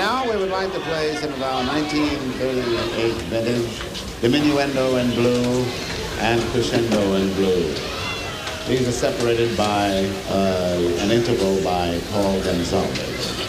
now we would like to play some of our 1938 vintage diminuendo in blue and crescendo in blue. These are separated by an interval by Paul Gonsalves.